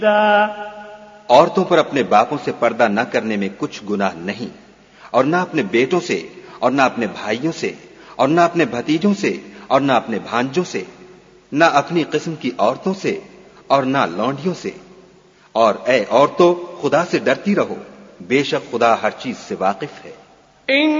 औरतों पर अपने बापों से पर्दा न करने में कुछ गुनाह नहीं, और न अपने बेटों से, और न अपने भाइयों से, और न अपने भतीजों से, और न अपने भांजों से, न अपनी किस्म की औरतों से, और न लौंडियों से। और ऐ औरतों, खुदा से डरती रहो, बेशक खुदा हर चीज से वाकिफ है।